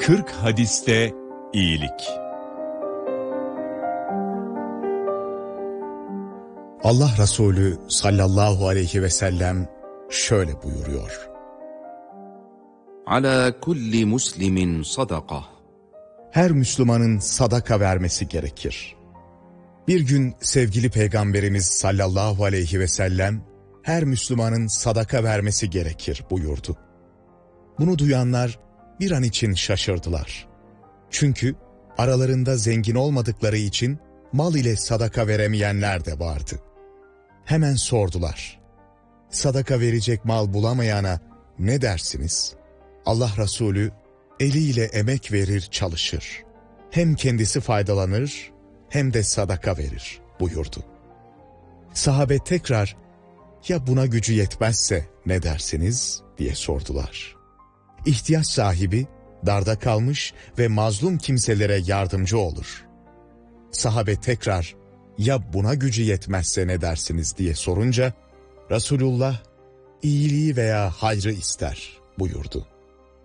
40 hadiste iyilik. Allah Resulü sallallahu aleyhi ve sellem şöyle buyuruyor. Ala kulli muslimin sadaka. Her Müslümanın sadaka vermesi gerekir. Bir gün sevgili Peygamberimiz sallallahu aleyhi ve sellem her Müslümanın sadaka vermesi gerekir buyurdu. Bunu duyanlar bir an için şaşırdılar. Çünkü aralarında zengin olmadıkları için mal ile sadaka veremeyenler de vardı. Hemen sordular. Sadaka verecek mal bulamayana ne dersiniz? Allah Resulü eliyle emek verir çalışır. Hem kendisi faydalanır hem de sadaka verir buyurdu. Sahabe tekrar ya buna gücü yetmezse ne dersiniz diye sordular. İhtiyaç sahibi darda kalmış ve mazlum kimselere yardımcı olur. Sahabe tekrar ya buna gücü yetmezse ne dersiniz diye sorunca Resulullah iyiliği veya hayrı ister buyurdu.